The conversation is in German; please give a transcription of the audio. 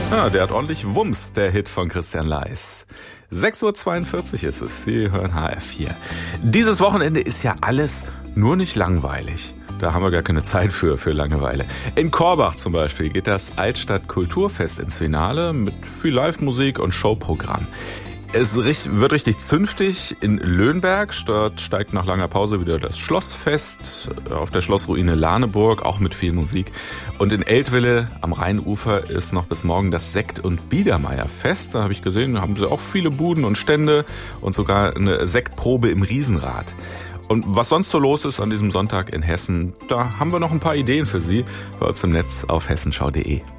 Ja, der hat ordentlich Wumms, der Hit von Christian Leis. 6:42 Uhr ist es. Sie hören HR4. Dieses Wochenende ist ja alles nur nicht langweilig. Da haben wir gar keine Zeit für Langeweile. In Korbach zum Beispiel geht das Altstadt Kulturfest ins Finale mit viel Live-Musik und Showprogramm. Es wird richtig zünftig in Löhnberg. Dort steigt nach langer Pause wieder das Schlossfest auf der Schlossruine Lahneburg, auch mit viel Musik. Und in Eltville am Rheinufer ist noch bis morgen das Sekt- und Biedermeierfest. Da habe ich gesehen, da haben sie auch viele Buden und Stände und sogar eine Sektprobe im Riesenrad. Und was sonst so los ist an diesem Sonntag in Hessen, da haben wir noch ein paar Ideen für Sie bei uns im Netz auf hessenschau.de.